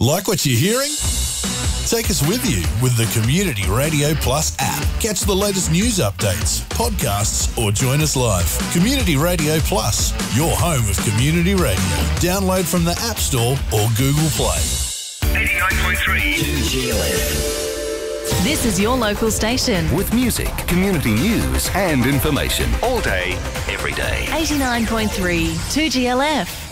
Like what you're hearing? Take us with you with the Community Radio Plus app. Catch the latest news updates, podcasts, or join us live. Community Radio Plus, your home of community radio. Download from the App Store or Google Play. 89.3 2GLF. This is your local station. With music, community news and information. All day, every day. 89.3 2GLF.